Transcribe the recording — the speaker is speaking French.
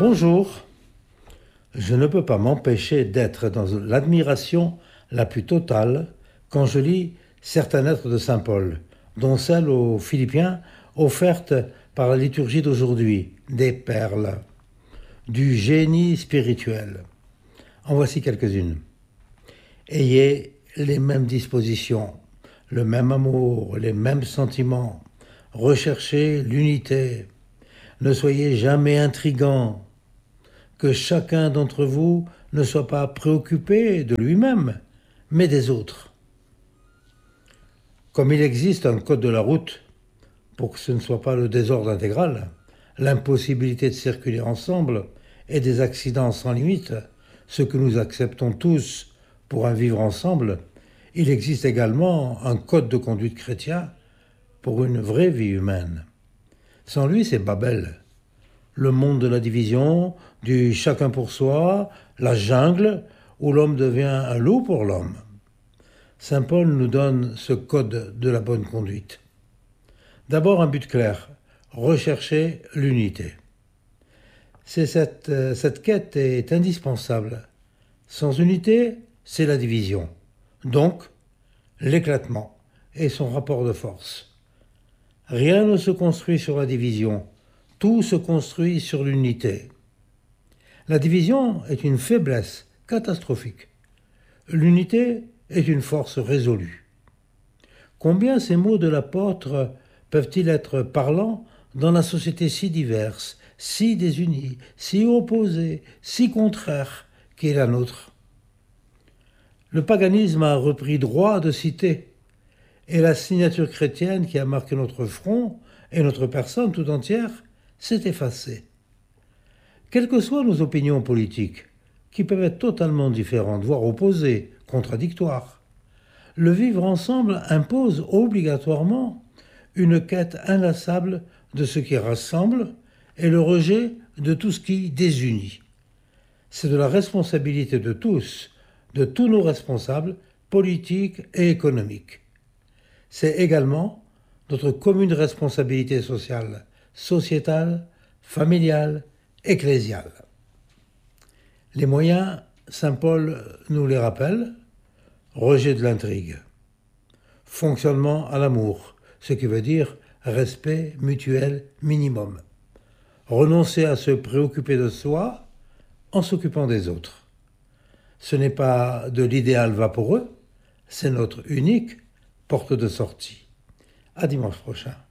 Bonjour, je ne peux pas m'empêcher d'être dans l'admiration la plus totale quand je lis certaines lettres de saint Paul, dont celle aux Philippiens offerte par la liturgie d'aujourd'hui, des perles, du génie spirituel. En voici quelques-unes. Ayez les mêmes dispositions, le même amour, les mêmes sentiments. Recherchez l'unité. Ne soyez jamais intrigants. Que chacun d'entre vous ne soit pas préoccupé de lui-même, mais des autres. Comme il existe un code de la route, pour que ce ne soit pas le désordre intégral, l'impossibilité de circuler ensemble et des accidents sans limite, ce que nous acceptons tous pour un vivre ensemble, il existe également un code de conduite chrétien pour une vraie vie humaine. Sans lui, c'est Babel. Le monde de la division, du chacun pour soi, la jungle, où l'homme devient un loup pour l'homme. Saint Paul nous donne ce code de la bonne conduite. D'abord un but clair, rechercher l'unité. Cette quête est indispensable. Sans unité, c'est la division. Donc, l'éclatement et son rapport de force. Rien ne se construit sur la division. Tout se construit sur l'unité. La division est une faiblesse catastrophique. L'unité est une force résolue. Combien ces mots de l'apôtre peuvent-ils être parlants dans la société si diverse, si désunie, si opposée, si contraire qu'est la nôtre. Le paganisme a repris droit de cité, et la signature chrétienne qui a marqué notre front et notre personne tout entière s'est effacée. Quelles que soient nos opinions politiques, qui peuvent être totalement différentes, voire opposées, contradictoires, le vivre ensemble impose obligatoirement une quête inlassable de ce qui rassemble et le rejet de tout ce qui désunit. C'est de la responsabilité de tous nos responsables, politiques et économiques. C'est également notre commune responsabilité sociale, sociétale, familiale, ecclésiale. Les moyens, saint Paul nous les rappelle, rejet de l'intrigue, fonctionnement à l'amour, ce qui veut dire respect mutuel minimum, renoncer à se préoccuper de soi en s'occupant des autres. Ce n'est pas de l'idéal vaporeux, c'est notre unique porte de sortie. À dimanche prochain.